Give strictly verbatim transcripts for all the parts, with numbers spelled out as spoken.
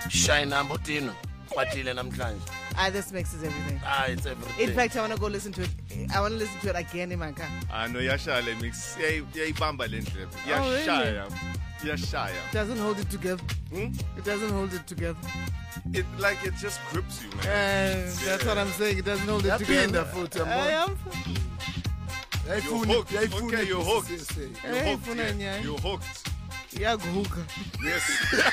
Shine number Tino. Patile namhlanje. Ah, this mixes everything. Ah, it's everything. In fact, I want to go listen to it. I want to listen to it again in my car. Ah, no, yashaya mix. Yayibamba le ndlebe. Oh, really? Yashaya. Yashaya. It doesn't hold it together. Hmm? It doesn't hold it together. It like it just grips you, man. Uh, that's what I'm saying. It doesn't hold it together. I am. You're hooked. Okay, you're hooked. You're Hey, hooked. funa Yeah. nyaya. You're hooked. Yaguhuka. Yes.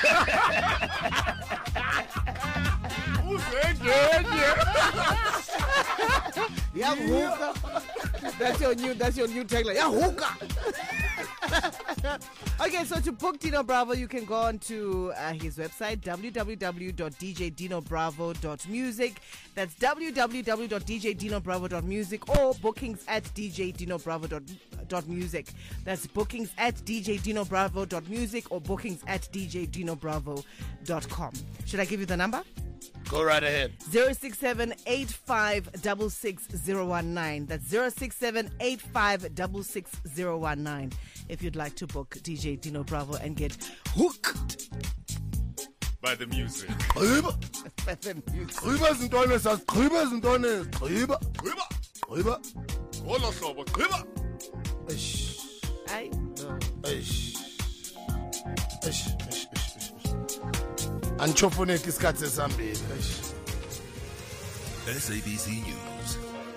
Yaguhuka. That's your new. That's your new tagline. Yahuka. Okay, so to book Dino Bravo, you can go on to uh, his website, w w w dot d j dino bravo dot music. That's w w w dot d j dino bravo dot music, or bookings at d j dino bravo dot music. That's bookings at d j dino bravo dot music or bookings at d j dino bravo dot com. Should I give you the number? Go right ahead. zero six seven eight five six six zero one nine. That's zero six seven eight five six six zero one nine if you'd like to book D J Dino Bravo and get hooked by the music. Gqiba. by the music. Gqiba izintwana sasiqhiba izintwana gqiba. Gqiba. Gqiba. Ngolo hlobo gqiba. Eish. Aye. Eish. Eish. Eish. Anchofoneki isikhathi esambili. Eish. S A B C News.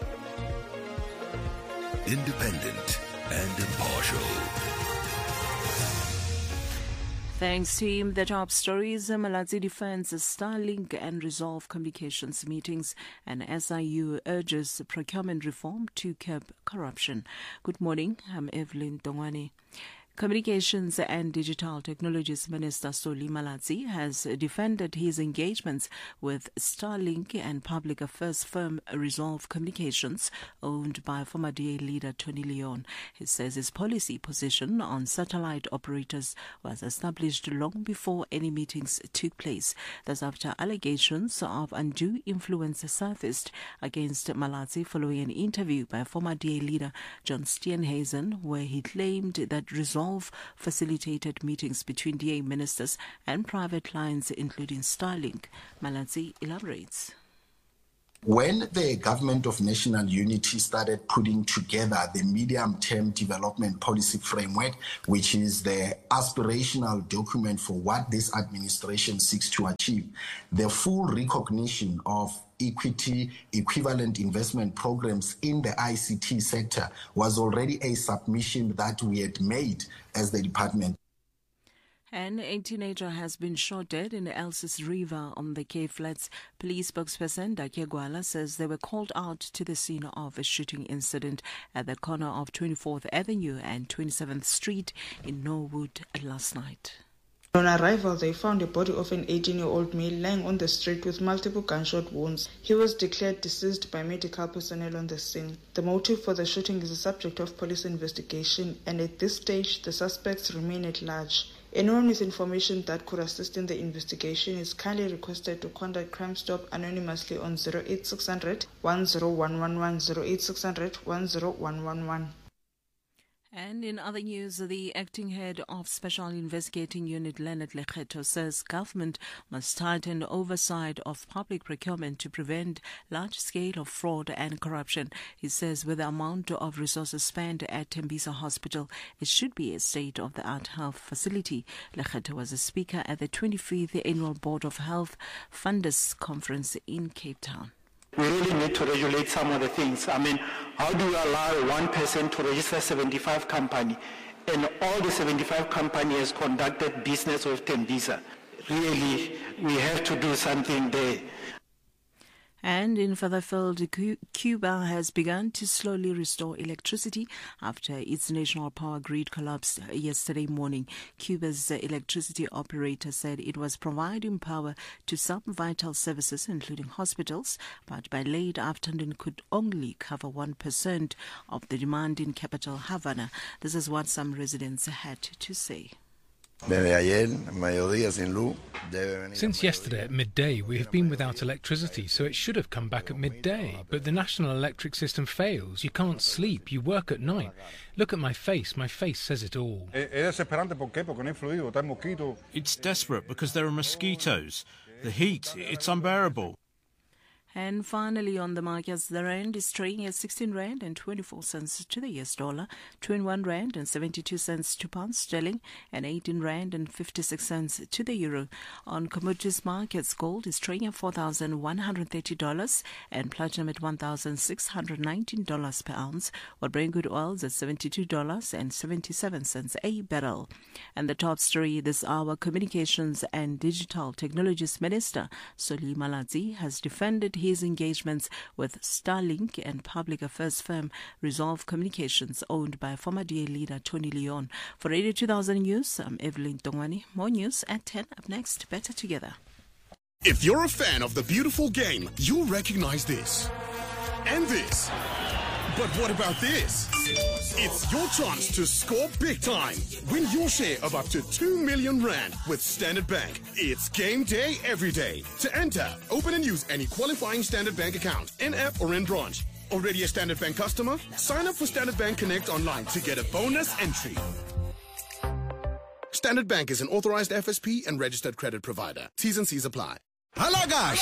Independent and impartial. Thanks, team. The top stories: Malatsi defends Starlink and Resolve communications meetings, and S I U urges procurement reform to curb corruption. Good morning. I'm Evelyn Dongwane. Communications and Digital Technologies Minister Solly Malatsi has defended his engagements with Starlink and public affairs firm Resolve Communications, owned by former D A leader Tony Leon. He says his policy position on satellite operators was established long before any meetings took place. That's after allegations of undue influence surfaced against Malatsi following an interview by former D A leader John Steenhuisen, where he claimed that Resolve facilitated meetings between D A ministers and private clients, including Starlink. Malatsi elaborates. When the Government of National Unity started putting together the medium-term development policy framework, which is the aspirational document for what this administration seeks to achieve, the full recognition of equity equivalent investment programs in the I C T sector was already a submission that we had made as the department. And a teenager has been shot dead in the Elsis River on the Cape Flats. Police spokesperson Dakia Gwala says they were called out to the scene of a shooting incident at the corner of twenty-fourth Avenue and twenty-seventh Street in Norwood last night. On arrival, they found a body of an eighteen-year-old male lying on the street with multiple gunshot wounds. He was declared deceased by medical personnel on the scene. The motive for the shooting is a subject of police investigation, and at this stage, the suspects remain at large. Anyone with information that could assist in the investigation is kindly requested to contact Crime Stop anonymously on zero eight six hundred, one zero one one one, zero eight six hundred, one zero one one one. And in other news, the acting head of Special Investigating Unit, Leonard Lekgetho, says government must tighten oversight of public procurement to prevent large scale of fraud and corruption. He says with the amount of resources spent at Tembisa Hospital, it should be a state-of-the-art health facility. Lekgetho was a speaker at the twenty-fifth Annual Board of Health Funders Conference in Cape Town. We really need to regulate some of the things. I mean, how do you allow one person to register seventy-five company and all the seventy-five company has conducted business with Tembisa? Really, we have to do something there. And in Featherfield, Cuba has begun to slowly restore electricity after its national power grid collapsed yesterday morning. Cuba's electricity operator said it was providing power to some vital services, including hospitals, but by late afternoon could only cover one percent of the demand in capital Havana. This is what some residents had to say. Since yesterday at midday, we have been without electricity, so it should have come back at midday. But the national electric system fails. You can't sleep. You work at night. Look at my face. My face says it all. It's desperate because there are mosquitoes. The heat, it's unbearable. And finally, on the markets, the rand is trading at sixteen rand and twenty-four cents to the U S dollar, twenty-one rand and seventy-two cents to pound sterling, and eighteen rand and fifty-six cents to the euro. On commodities markets, gold is trading at four thousand one hundred thirty dollars and platinum at one thousand six hundred nineteen dollars per ounce, while Brent crude oil is at seventy-two dollars and seventy-seven cents a barrel. And the top story this hour, Communications and Digital Technologies Minister Solly Malatsi has defended his engagements with Starlink and public affairs firm Resolve Communications, owned by former D A leader Tony Leon. For Radio two thousand News, I'm Evelyn Tongwani. More news at ten. Up next, Better Together. If you're a fan of the beautiful game, you'll recognize this. And this. But what about this? It's your chance to score big time. Win your share of up to two million rand with Standard Bank. It's game day every day. To enter, open and use any qualifying Standard Bank account, in-app or in branch. Already a Standard Bank customer? Sign up for Standard Bank Connect online to get a bonus entry. Standard Bank is an authorized F S P and registered credit provider. T's and C's apply. Halagash!